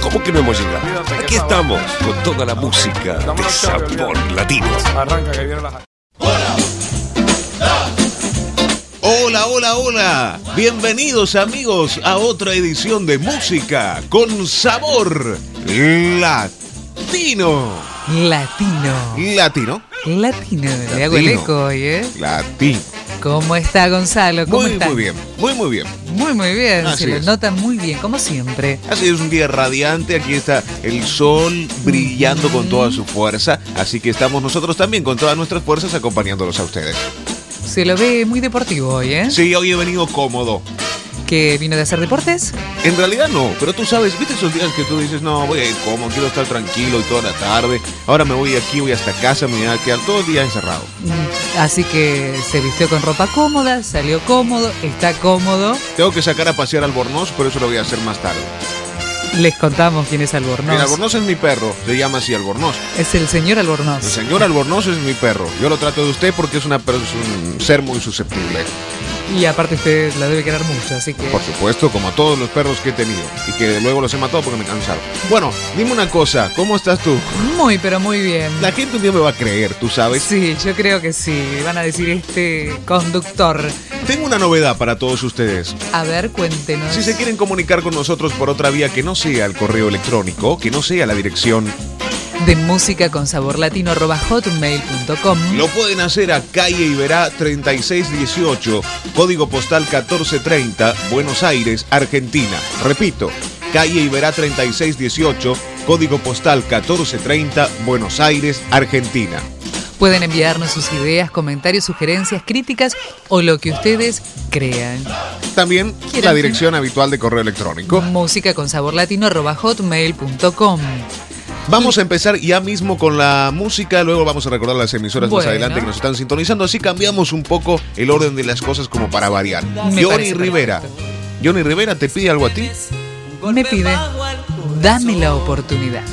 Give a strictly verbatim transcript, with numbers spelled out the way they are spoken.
¿Cómo que no hemos llegado? Aquí estamos con toda la música de sabor latino. Arranca que viene la... Hola, hola, hola. Bienvenidos amigos a otra edición de Música con Sabor Latino. Latino. Latino. Latino. Le hago el Latino. eco hoy, ¿eh? Latino. ¿Cómo está Gonzalo? ¿Cómo Muy, está? muy bien. Muy, muy bien. Muy, muy bien. Así Se lo es. nota muy bien, como siempre. Así es, un día radiante. Aquí está el sol brillando con toda su fuerza. Así que estamos nosotros también con todas nuestras fuerzas acompañándolos a ustedes. Se lo ve muy deportivo hoy, ¿eh? Sí, hoy he venido cómodo. ¿Que vino de hacer deportes? En realidad no, pero tú sabes, ¿viste esos días que tú dices, no, voy a ir cómodo, quiero estar tranquilo y toda la tarde? Ahora me voy aquí, voy hasta casa, me voy a quedar todo el día encerrado. Mm, Así que se vistió con ropa cómoda, salió cómodo, está cómodo. Tengo que sacar a pasear al Albornoz, por eso lo voy a hacer más tarde. Les contamos quién es Albornoz. El Albornoz es mi perro, se llama así Albornoz. Es el señor Albornoz. El señor Albornoz es mi perro. Yo lo trato de usted porque es, una, per- es un ser muy susceptible. Y aparte usted la debe querer mucho, así que... Por supuesto, como todos los perros que he tenido. Y que luego los he matado porque me cansaron. Bueno, dime una cosa, ¿cómo estás tú? Muy, pero muy bien. La gente un día me va a creer, tú sabes. Sí, yo creo que sí. Van a decir este conductor. Tengo una novedad para todos ustedes. A ver, cuéntenos. Si se quieren comunicar con nosotros por otra vía que no sea el correo electrónico, que no sea la dirección, De música con sabor latino arroba hotmail punto com. lo pueden hacer a calle Iberá treinta y seis dieciocho, código postal catorce treinta, Buenos Aires, Argentina. Repito, calle Iberá treinta y seis dieciocho, código postal catorce treinta, Buenos Aires, Argentina. Pueden enviarnos sus ideas, comentarios, sugerencias, críticas o lo que ustedes crean. También ¿Quieren? la dirección habitual de correo electrónico. Música con sabor latino arroba hotmail punto com. Vamos a empezar ya mismo con la música, luego vamos a recordar las emisoras Bueno. más adelante que nos están sintonizando, así cambiamos un poco el orden de las cosas como para variar. Me Johnny parece Rivera. perfecto. Johnny Rivera, ¿te pide algo a ti? Me pide, dame la oportunidad.